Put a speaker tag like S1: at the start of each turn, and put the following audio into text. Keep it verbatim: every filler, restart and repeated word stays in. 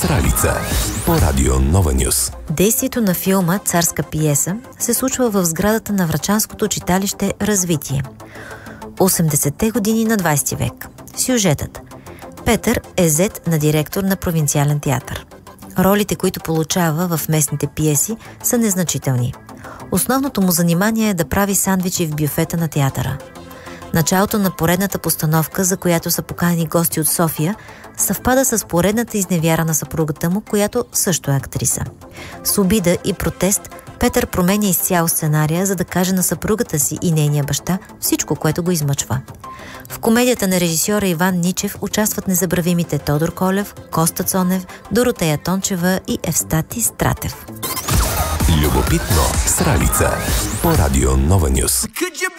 S1: Сралица по радио Нова Нюс.
S2: Действието на филма «Царска пиеса» се случва в сградата на врачанското читалище «Развитие». осемдесетте години на двайсети век. Сюжетът. Петър е зет на директор на провинциален театър. Ролите, които получава в местните пиеси, са незначителни. Основното му занимание е да прави сандвичи в бюфета на театъра. Началото на поредната постановка, за която са поканени гости от София, съвпада с поредната изневяра на съпругата му, която също е актриса. С обида и протест Петър променя изцяло сценария, за да каже на съпругата си и нейния баща всичко, което го измъчва. В комедията на режисьора Иван Ничев участват незабравимите Тодор Колев, Коста Цонев, Доротея Тончева и Евстати Стратев.
S1: Любопитно Сралица по радио Нова Нюс.